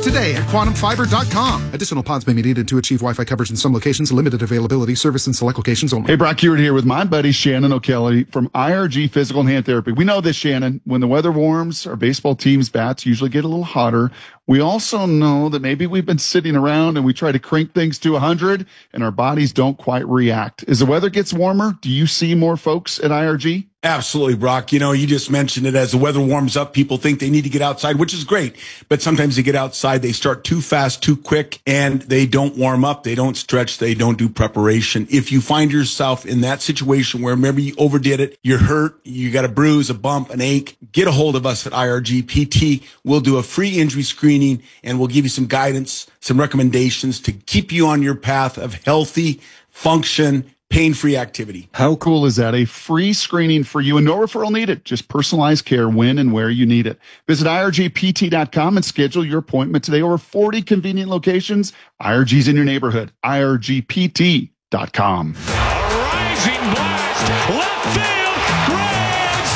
today at quantumfiber.com. Additional pods may be needed to achieve Wi-Fi coverage in some locations. Limited availability. Service in select locations only. Hey, Brock Hewitt here with my buddy Shannon O'Kelly from IRG Physical and Hand Therapy. We know this, Shannon. When the weather warms, our baseball team's bats usually get a little hotter. We also know that maybe we've been sitting around and we try to crank things to 100 and our bodies don't quite react. As the weather gets warmer, do you see more folks at IRG? Absolutely, Brock. You know, you just mentioned it. As the weather warms up, people think they need to get outside, which is great. But sometimes they get outside, they start too fast, too quick, and they don't warm up. They don't stretch. They don't do preparation. If you find yourself in that situation where maybe you overdid it, you're hurt, you got a bruise, a bump, an ache, get a hold of us at IRG PT. We'll do a free injury screening and we'll give you some guidance, some recommendations to keep you on your path of healthy function, pain-free activity. How cool is that? A free screening for you and no referral needed. Just personalized care when and where you need it. Visit IRGPT.com and schedule your appointment today. Over 40 convenient locations. IRG's in your neighborhood. IRGPT.com. A rising blast. Left field. Grand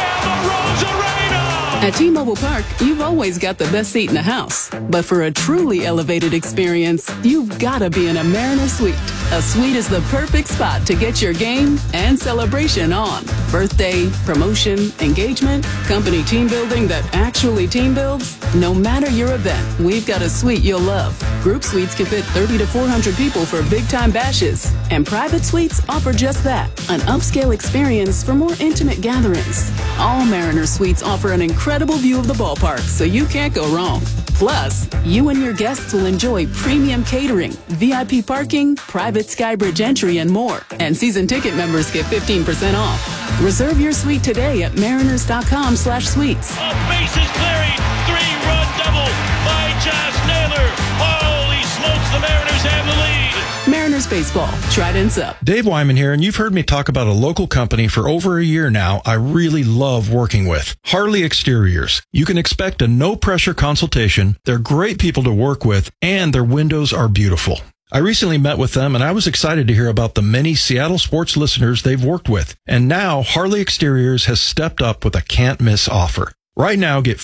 slam. Arozarena. At T-Mobile Park, you've always got the best seat in the house. But for a truly elevated experience, you've got to be in a Mariner Suite. A suite is the perfect spot to get your game and celebration on. Birthday, promotion, engagement, company team building that actually team builds. No matter your event, we've got a suite you'll love. Group suites can fit 30 to 400 people for big-time bashes. And private suites offer just that, an upscale experience for more intimate gatherings. All Mariner Suites offer an incredible view of the ballpark, so you can't go wrong. Plus, you and your guests will enjoy premium catering, VIP parking, private Skybridge entry, and more. And season ticket members get 15% off. Reserve your suite today at mariners.com/suites. Bases clearing. 3-run double by Josh Naylor. Holy smokes, the Mariners have the lead. Mariners Baseball. Trident's up. Dave Wyman here, and you've heard me talk about a local company for over a year now I really love working with. Harley Exteriors. You can expect a no-pressure consultation. They're great people to work with, and their windows are beautiful. I recently met with them, and I was excited to hear about the many Seattle sports listeners they've worked with. And now, Harley Exteriors has stepped up with a can't-miss offer. Right now, get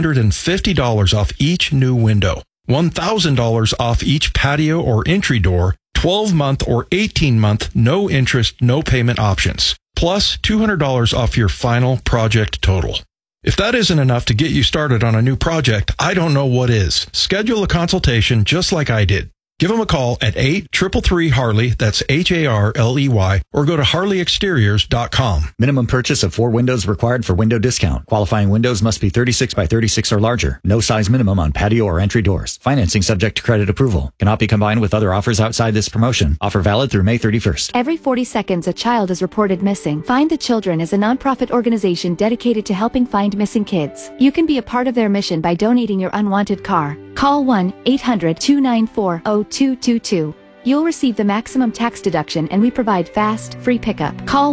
$450 off each new window, $1,000 off each patio or entry door, 12-month or 18-month no interest, no payment options, plus $200 off your final project total. If that isn't enough to get you started on a new project, I don't know what is. Schedule a consultation just like I did. Give them a call at 833-HARLEY, that's HARLEY, or go to HarleyExteriors.com. Minimum purchase of 4 windows required for window discount. Qualifying windows must be 36 by 36 or larger. No size minimum on patio or entry doors. Financing subject to credit approval. Cannot be combined with other offers outside this promotion. Offer valid through May 31st. Every 40 seconds, a child is reported missing. Find the Children is a nonprofit organization dedicated to helping find missing kids. You can be a part of their mission by donating your unwanted car. Call 1-800-294-0222. You'll receive the maximum tax deduction, and we provide fast, free pickup. Call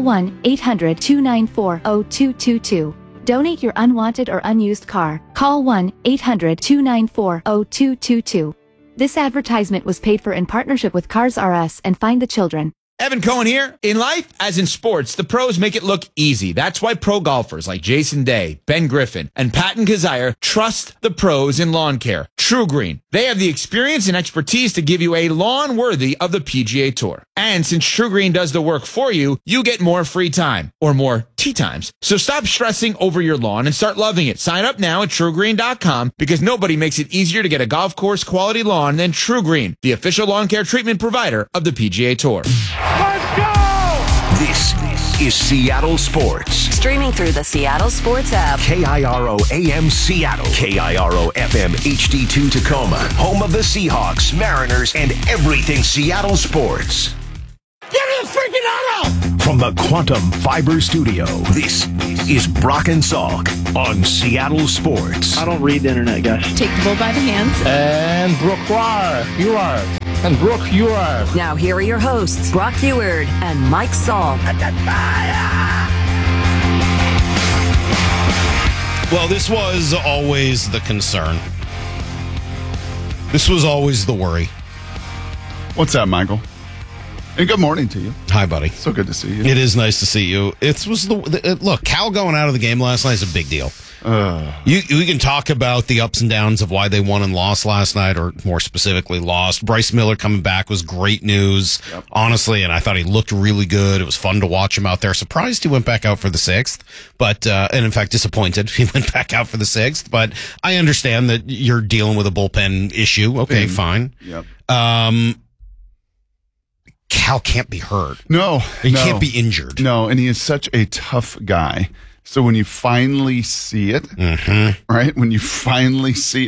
1-800-294-0222. Donate your unwanted or unused car. Call 1-800-294-0222. This advertisement was paid for in partnership with Cars R Us and Find the Children. Evan Cohen here. In life, as in sports, the pros make it look easy. That's why pro golfers like Jason Day, Ben Griffin, and Patton Kazire trust the pros in lawn care. True Green. They have the experience and expertise to give you a lawn worthy of the PGA Tour. And since True Green does the work for you, you get more free time, or more tee times. So stop stressing over your lawn and start loving it. Sign up now at TrueGreen.com, because nobody makes it easier to get a golf course quality lawn than True Green, the official lawn care treatment provider of the PGA Tour. Let's go! This is Seattle Sports. Streaming through the Seattle Sports app. KIRO AM Seattle. KIRO FM HD2 Tacoma. Home of the Seahawks, Mariners, and everything Seattle sports. Give me the freaking auto! From the Quantum Fiber Studio, this is Brock and Salk on Seattle Sports. I don't read the internet, guys. Take the bull by the hands. And Brooke, you are. And Brooke, you are. Now here are your hosts, Brock Hewitt and Mike Salk. Well, this was always the concern. This was always the worry. What's that, Michael? And good morning to you. Hi, buddy. So good to see you. It is nice to see you. Look, Cal going out of the game last night is a big deal. We can talk about the ups and downs of why they won and lost last night, or more specifically lost. Bryce Miller coming back was great news, honestly, and I thought he looked really good. It was fun to watch him out there. Surprised he went back out for the 6th, but and in fact disappointed he went back out for the 6th. But I understand that you're dealing with a bullpen issue. Okay, fine. Yep. Cal can't be hurt. No, he can't be injured. No, and he is such a tough guy. So when you finally see it, right? When you finally see,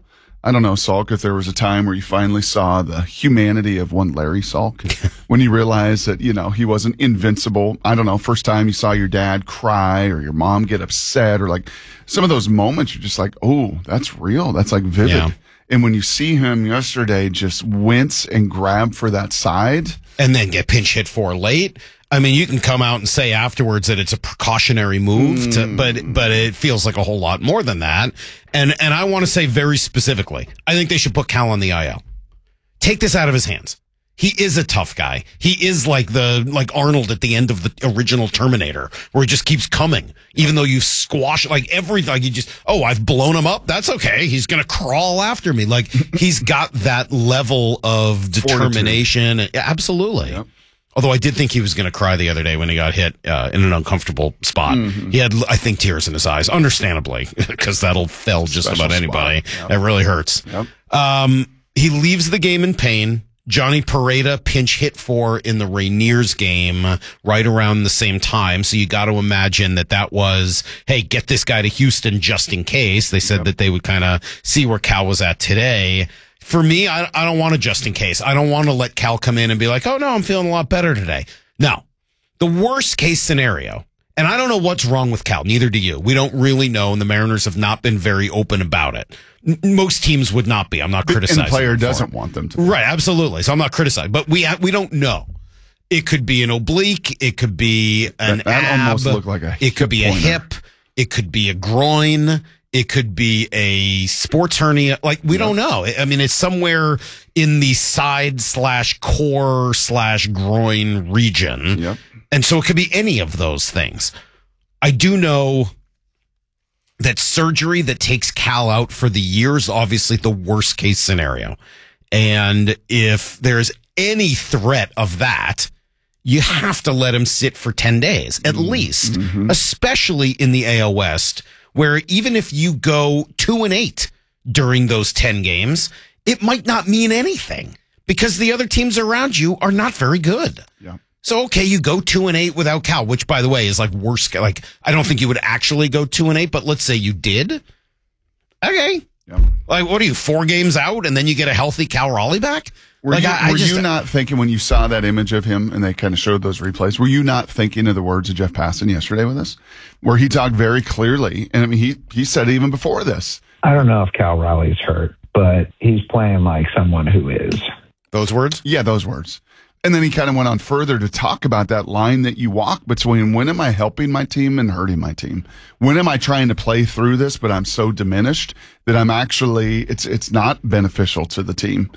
I don't know, Salk, if there was a time where you finally saw the humanity of one Larry Salk, when you realized that, he wasn't invincible. I don't know, first time you saw your dad cry or your mom get upset, or like some of those moments, you're just like, oh, that's real. That's like vivid. Yeah. And when you see him yesterday just wince and grab for that side. And then get pinch hit for late. I mean, you can come out and say afterwards that it's a precautionary move, but it feels like a whole lot more than that. And I want to say very specifically, I think they should put Cal on the IL. Take this out of his hands. He is a tough guy. He is like Arnold at the end of the original Terminator, where he just keeps coming, even though you've squashed like everything. You just, I've blown him up. That's okay. He's going to crawl after me. Like he's got that level of determination. Absolutely. Yep. Although I did think he was going to cry the other day when he got hit in an uncomfortable spot. Mm-hmm. He had, I think, tears in his eyes, understandably, because that'll fell just special about anybody. Yep. It really hurts. Yep. He leaves the game in pain. Johnny Pereda pinch hit for in the Rainiers game right around the same time. So you got to imagine that was, hey, get this guy to Houston just in case. They said that they would kind of see where Cal was at today. For me, I don't want to just in case. I don't want to let Cal come in and be like, oh, no, I'm feeling a lot better today. No. The worst case scenario, and I don't know what's wrong with Cal, neither do you. We don't really know, and the Mariners have not been very open about it. Most teams would not be. I'm not criticizing. And the player doesn't want them to. Right, absolutely. So I'm not criticizing. But we don't know. It could be an oblique. It could be an ab. Almost looked like a It could be a hip. It could be a groin. It could be a sports hernia. Like, we don't know. I mean, it's somewhere in the side/core/groin region. Yep. And so it could be any of those things. I do know that surgery that takes Cal out for the year is obviously the worst case scenario. And if there's any threat of that, you have to let him sit for 10 days at least, especially in the AL West, where even if you go 2-8 during those 10 games, it might not mean anything because the other teams around you are not very good. Yeah. So, okay, you go 2-8 without Cal, which, by the way, is like worst. Like, I don't think you would actually go 2-8, but let's say you did. Okay. Yeah. Like, what are you, 4 games out, and then you get a healthy Cal Raleigh back? Were you not thinking when you saw that image of him and they kind of showed those replays, were you not thinking of the words of Jeff Passan yesterday with us, where he talked very clearly, and I mean, he said it even before this. I don't know if Cal Raleigh's hurt, but he's playing like someone who is. Those words? Yeah, those words. And then he kind of went on further to talk about that line that you walk between when am I helping my team and hurting my team? When am I trying to play through this, but I'm so diminished that I'm actually, it's not beneficial to the team,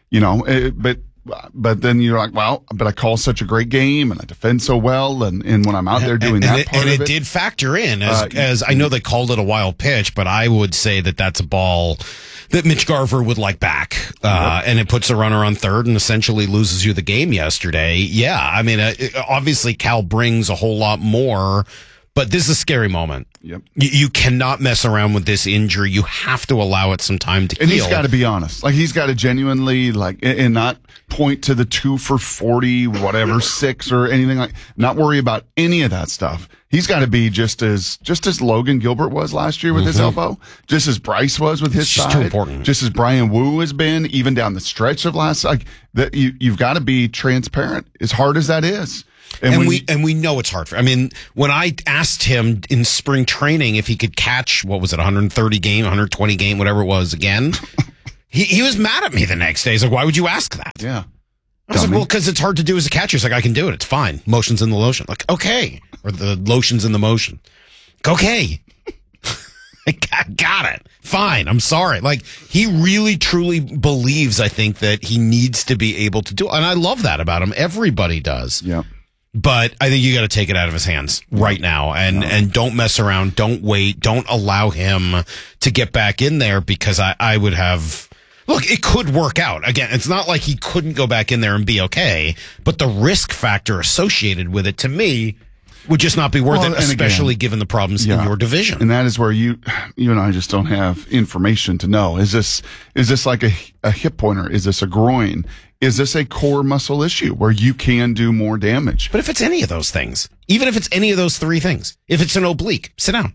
but then you're like, well, but I call such a great game and I defend so well. And when I'm out there doing that part of it. And it did factor in as I know they called it a wild pitch, but I would say that that's a ball that Mitch Garver would like back. And it puts a runner on third and essentially loses you the game yesterday. Yeah. I mean, obviously Cal brings a whole lot more, but this is a scary moment. Yep. You cannot mess around with this injury. You have to allow it some time to heal. And he's got to be honest. Like, he's got to genuinely, and not point to the 2 for 40, whatever, 6 or anything not worry about any of that stuff. He's got to be just as Logan Gilbert was last year with his elbow, just as Bryce was with his side, too important. Just as Brian Wu has been, even down the stretch of last, you've got to be transparent, as hard as that is. And we know it's hard for. I mean, when I asked him in spring training if he could catch 130 game, 120 game, whatever it was again, he was mad at me the next day. He's like, "Why would you ask that?" Yeah, I was like, "Well, because it's hard to do as a catcher." He's like, "I can do it. It's fine. Motion's in the lotion." Like, okay, or the lotion's in the motion. Okay, I got it. Fine. I'm sorry. Like, he really, truly believes, I think, that he needs to be able to do it. And I love that about him. Everybody does. Yeah. But I think you got to take it out of his hands right now and don't mess around. Don't wait. Don't allow him to get back in there because I would have. Look, it could work out. Again, it's not like he couldn't go back in there and be okay, but the risk factor associated with it to me would just not be worth it, especially given the problems in your division. And that is where you and I just don't have information to know. Is this like a hip pointer? Is this a groin? Is this a core muscle issue where you can do more damage? But if it's any of those things, even if it's any of those three things, if it's an oblique, sit down.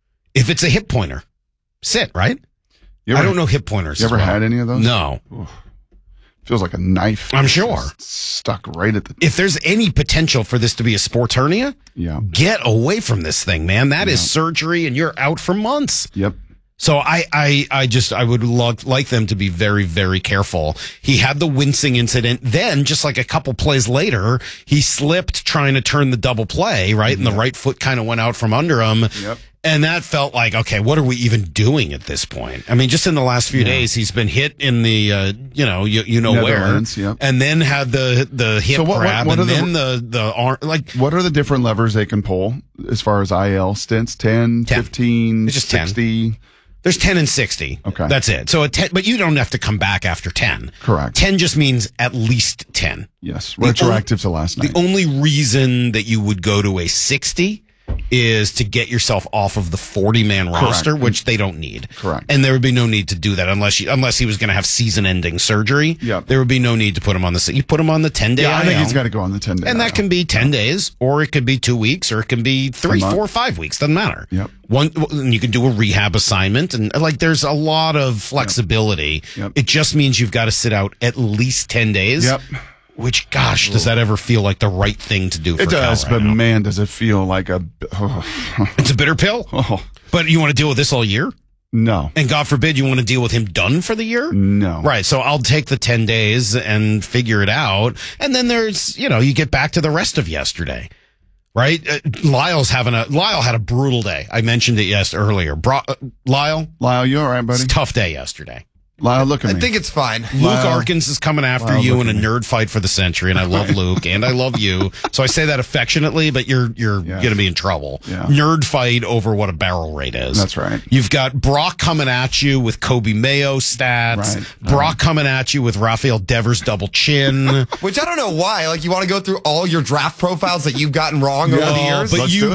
If it's a hip pointer, sit, right? I don't know hip pointers. You ever had any of those? No. Oof. Feels like a knife. I'm sure. Stuck right at the... If there's any potential for this to be a sports hernia, get away from this thing, man. That is surgery and you're out for months. Yep. So I would like them to be very, very careful. He had the wincing incident. Then, just like a couple plays later, he slipped trying to turn the double play, right? And the right foot kind of went out from under him. Yep. And that felt like, okay, what are we even doing at this point? I mean, just in the last few days, he's been hit in the, you know where, and then had the hip grab, and then the arm. Like, what are the different levers they can pull as far as IL stints? 10, 15, it's just 60? 10. There's 10 and 60. Okay. That's it. So but you don't have to come back after 10. Correct. 10 just means at least 10. Yes. Retroactive to last night. The only reason that you would go to a 60 is to get yourself off of the 40-man roster, which they don't need. Correct. And there would be no need to do that unless he was going to have season-ending surgery. Yep. There would be no need to put him on the. You put him on the 10-day. Yeah, I think he's got to go on the 10-day. And that can be 10 days, or it could be 2 weeks, or it can be 3, 4, 5 weeks. Doesn't matter. Yep. You can do a rehab assignment, and there's a lot of flexibility. Yep. It just means you've got to sit out at least 10 days. Yep. Which, gosh, does that ever feel like the right thing to do for It does, Cal right but now? man, does it feel like a... It's a bitter pill? Oh. But you want to deal with this all year? No. And God forbid you want to deal with him done for the year? No. Right, so I'll take the 10 days and figure it out. And then there's, you get back to the rest of yesterday. Right? Lyle had a brutal day. I mentioned it earlier. Lyle, you all right, buddy? It's a tough day yesterday. Lyle, look at me. I think it's fine. Luke Arkins is coming after you in a nerd fight for the century, and I love Luke, and I love you. So I say that affectionately, but you're going to be in trouble. Yeah. Nerd fight over what a barrel rate is. That's right. You've got Brock coming at you with Kobe Mayo stats. Right. Brock coming at you with Rafael Devers double chin. Which I don't know why. Like, you want to go through all your draft profiles that you've gotten wrong over the years? But you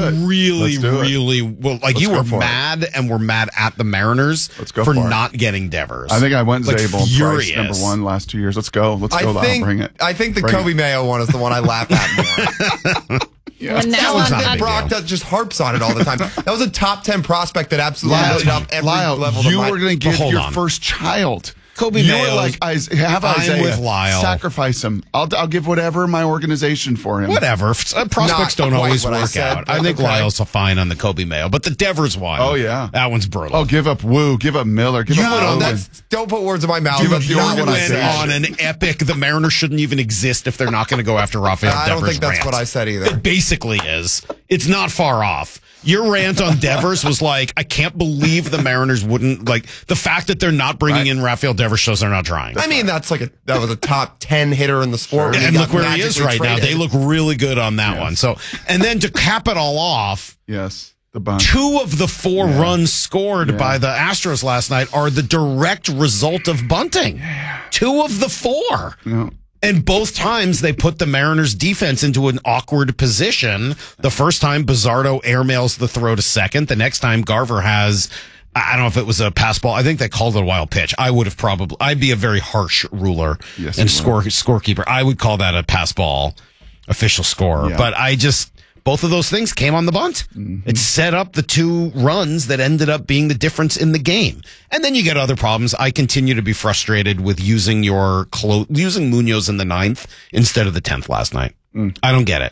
really, you were mad and were mad at the Mariners for not getting Devers. I think I went Zabel, furious. Price, number one last 2 years. Let's go. Lyle, bring it. I think the Kobe Mayo one is the one I laugh at more. Yeah. Well, that one that Brock just harps on it all the time. That was a top 10 prospect that absolutely lit up every level. You were going to give your first child. Kobe you Mayo. were like, have Isaiah with Lyle. Sacrifice him. I'll give whatever my organization for him. Whatever. Prospects don't always work out. I think Lyle's fine on the Kobe Mayo, but the Devers one. Oh, yeah. That one's brutal. Oh, give up Woo. Give up Miller. Give up Logan. Don't put words in my mouth. Give up You went on an epic, the Mariners shouldn't even exist if they're not going to go after Rafael Devers. I don't think that's rant. what I said either. It basically is. It's not far off. Your rant on Devers was like, I can't believe the Mariners wouldn't, like, the fact that they're not bringing in Rafael Devers shows they're not trying. I mean, that was a top 10 hitter in the sport. And look where he is right now. They look really good on that one. So, and then to cap it all off. Yes. The bunt. 2 of the 4 runs scored by the Astros last night are the direct result of bunting. 2 of the 4. Yeah. And both times they put the Mariners defense into an awkward position. The first time Bizzardo airmails the throw to second. The next time Garver has, I don't know if it was a pass ball. I think they called it a wild pitch. I'd be a very harsh ruler and scorekeeper. I would call that a pass ball official score. Yeah. But both of those things came on the bunt. Mm-hmm. It set up the 2 runs that ended up being the difference in the game. And then you get other problems. I continue to be frustrated with using Munoz in the 9th instead of the 10th last night. I don't get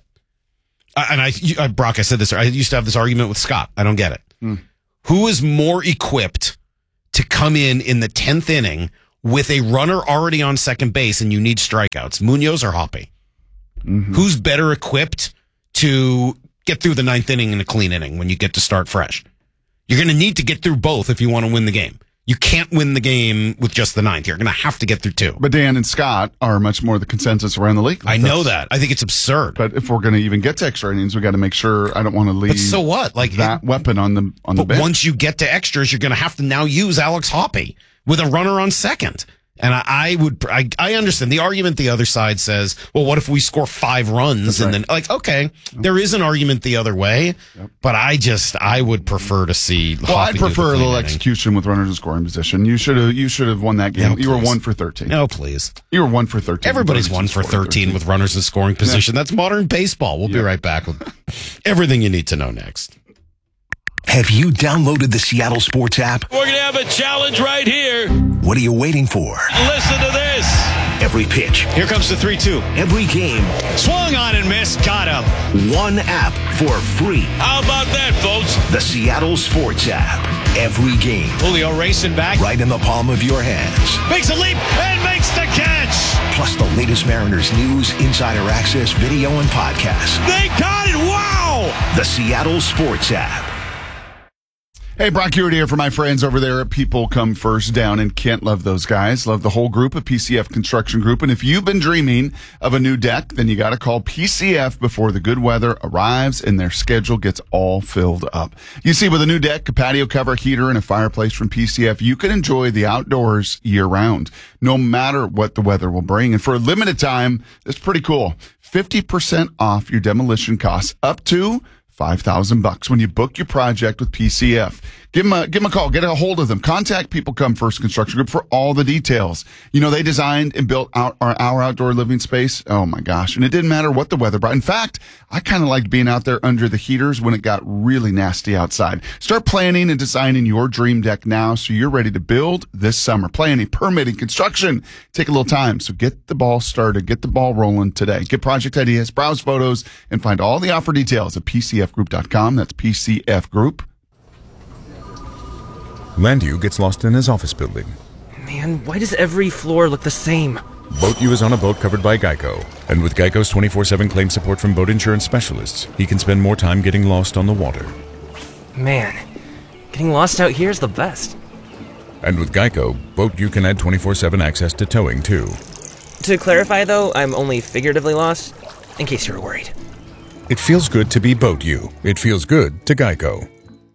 it. Brock, I said this. I used to have this argument with Scott. I don't get it. Who is more equipped to come in the 10th inning with a runner already on second base and you need strikeouts, Munoz or Hoppe? Mm-hmm. Who's better equipped to get through the 9th inning in a clean inning when you get to start fresh? You're going to need to get through both if you want to win the game. You can't win the game with just the 9th. You're going to have to get through 2. But Dan and Scott are much more the consensus around the league. I know that. I think it's absurd. But if we're going to even get to extra innings, we got to make sure. I don't want to leave. But so what? Like that weapon on the But bench. once you get to extras, you're going to have to now use Alex Hoppe with a runner on second. And I understand the argument the other side says, well, what if we score 5 runs? And then okay, there is an argument the other way, but I would prefer to see. Well, I'd prefer a little execution with runners in scoring position. You should have won that game. No, you were 1 for 13. No, please. You were 1 for 13. Everybody's 1 for 13 with runners in scoring position. That's modern baseball. We'll be right back with everything you need to know next. Have you downloaded the Seattle Sports app? We're going to have a challenge right here. What are you waiting for? Listen to this. Every pitch. Here comes the 3-2. Every game. Swung on and missed. Got him. One app for free. How about that, folks? The Seattle Sports app. Every game. Julio racing back. Right in the palm of your hands. Makes a leap and makes the catch. Plus the latest Mariners news, insider access, video, and podcasts. They got it. Wow. The Seattle Sports app. Hey, Brock Hewitt here for my friends over there at People Come First down in Kent. Love those guys. Love the whole group of PCF Construction Group. And if you've been dreaming of a new deck, then you got to call PCF before the good weather arrives and their schedule gets all filled up. You see, with a new deck, a patio cover, heater, and a fireplace from PCF, you can enjoy the outdoors year round, no matter what the weather will bring. And for a limited time, it's pretty cool. 50% off your demolition costs up to $5,000 when you book your project with PCF. Give them a call. Get a hold of them. Contact People Come First Construction Group for all the details. You know, they designed and built our outdoor living space. Oh my gosh. And it didn't matter what the weather brought. In fact, I kind of liked being out there under the heaters when it got really nasty outside. Start planning and designing your dream deck now so you're ready to build this summer. Planning, permitting, construction. Take a little time. So get the ball started. Get the ball rolling today. Get project ideas, browse photos, and find all the offer details at PCFgroup.com. That's PCF Group. Landu gets lost in his office building. Man, why does every floor look the same? BoatU is on a boat covered by Geico. And with Geico's 24/7 claim support from boat insurance specialists, he can spend more time getting lost on the water. Man, getting lost out here is the best. And with Geico, BoatU can add 24/7 access to towing, too. To clarify, though, I'm only figuratively lost, in case you were worried. It feels good to be BoatU. It feels good to Geico.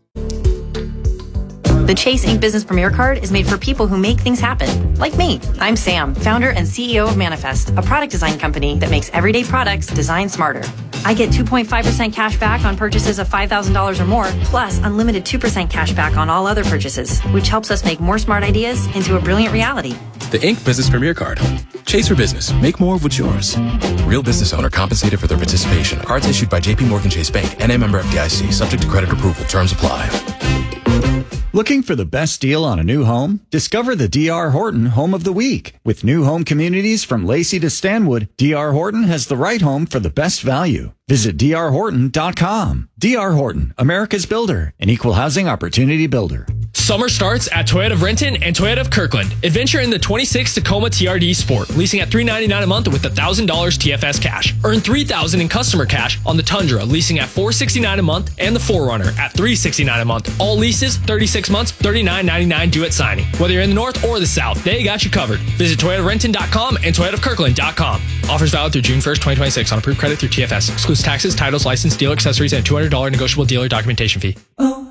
The Chase Ink Business Premier Card is made for people who make things happen, like me. I'm Sam, founder and CEO of Manifest, a product design company that makes everyday products designed smarter. I get 2.5% cash back on purchases of $5,000 or more, plus unlimited 2% cash back on all other purchases, which helps us make more smart ideas into a brilliant reality. The Ink Business Premier Card. Chase for business. Make more of what's yours. Real business owner compensated for their participation. Cards issued by JPMorgan Chase Bank, NA member FDIC, subject to credit approval. Terms apply. Looking for the best deal on a new home? Discover the D.R. Horton Home of the Week. With new home communities from Lacey to Stanwood, D.R. Horton has the right home for the best value. Visit drhorton.com. D.R. Horton, America's builder, an equal housing opportunity builder. Summer starts at Toyota of Renton and Toyota of Kirkland. Adventure in the 26 Tacoma TRD Sport, leasing at $399 a month with $1,000 TFS cash. Earn $3,000 in customer cash on the Tundra, leasing at $469 a month, and the 4Runner at $369 a month. All leases, 36 months, $39.99 due at signing. Whether you're in the north or the south, they got you covered. Visit ToyotaofRenton.com and ToyotaofKirkland.com. Offers valid through June 1st, 2026 on approved credit through TFS. Excludes taxes, titles, license, dealer accessories, and $200 negotiable dealer documentation fee.